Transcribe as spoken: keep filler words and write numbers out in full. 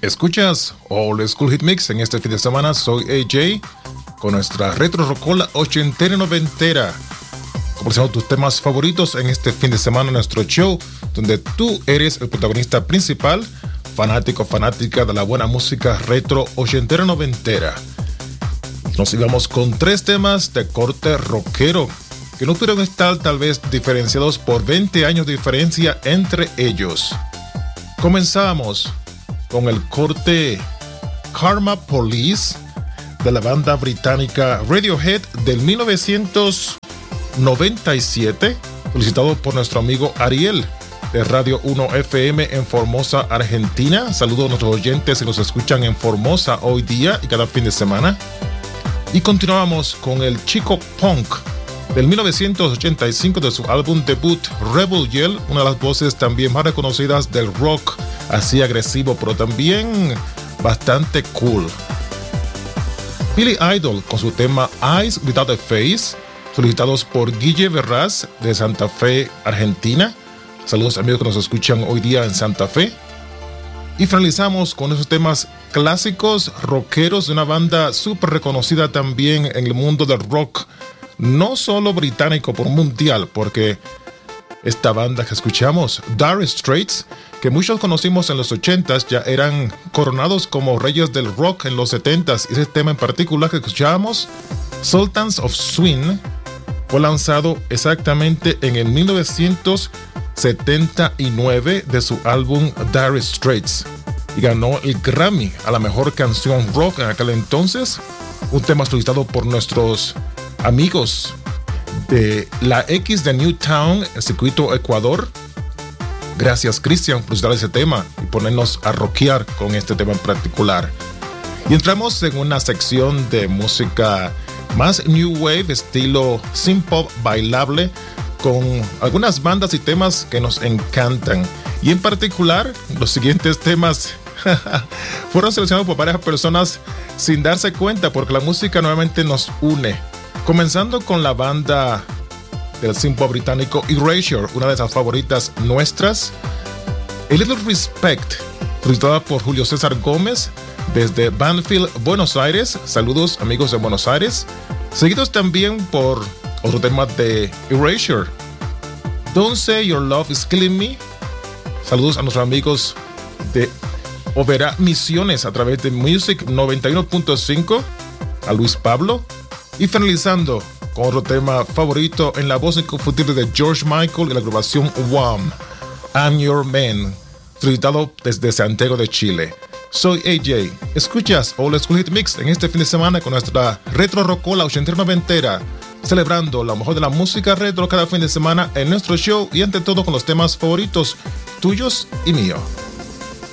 Escuchas Old School Hit Mix en este fin de semana. Soy A J con nuestra retro rocola ochentera y noventera, complaciendo tus temas favoritos en este fin de semana en nuestro show, donde tú eres el protagonista principal, fanático, fanática de la buena música retro ochentera y noventera. Nos íbamos con tres temas de corte rockero que no pudieron estar tal vez diferenciados por veinte años de diferencia entre ellos. Comenzamos con el corte Karma Police de la banda británica Radiohead del mil novecientos noventa y siete, solicitado por nuestro amigo Ariel de Radio uno F M en Formosa, Argentina. Saludos a nuestros oyentes que nos escuchan en Formosa hoy día y cada fin de semana. Y continuamos con el Chico Punk del mil novecientos ochenta y cinco de su álbum debut Rebel Yell, una de las voces también más reconocidas del rock, así agresivo pero también bastante cool. Billy Idol con su tema Eyes Without a Face, solicitados por Guille Verraz de Santa Fe, Argentina. Saludos amigos que nos escuchan hoy día en Santa Fe. Y finalizamos con esos temas clásicos rockeros de una banda súper reconocida también en el mundo del rock, no solo británico, por mundial, porque esta banda que escuchamos, Dire Straits, que muchos conocimos en los ochentas, ya eran coronados como reyes del rock en los setentas. Ese tema en particular que escuchábamos, Sultans of Swing, fue lanzado exactamente en el mil novecientos setenta y nueve de su álbum Dire Straits y ganó el Grammy a la mejor canción rock en aquel entonces, un tema solicitado por nuestros amigos de la X de Newtown, el circuito Ecuador. Gracias, Cristian, por solicitar ese tema y ponernos a rockear con este tema en particular. Y entramos en una sección de música más new wave, estilo synth pop bailable, con algunas bandas y temas que nos encantan. Y en particular, los siguientes temas fueron seleccionados por varias personas sin darse cuenta, porque la música nuevamente nos une. Comenzando con la banda del synth pop británico Erasure, una de esas favoritas nuestras, A Little Respect, solicitada por Julio César Gómez desde Banfield, Buenos Aires. Saludos amigos de Buenos Aires. Seguidos también por otro tema de Erasure, Don't Say Your Love Is Killing Me. Saludos a nuestros amigos de Oberá Misiones a través de Music noventa y uno punto cinco, a Luis Pablo. Y finalizando con otro tema favorito en la voz inconfundible de George Michael y la agrupación Wham, I'm Your Man, solicitado desde Santiago de Chile. Soy A J. Escuchas Old School Hit Mix en este fin de semana con nuestra retro rocola ochentera noventera, celebrando lo mejor de la música retro cada fin de semana en nuestro show y ante todo con los temas favoritos tuyos y míos.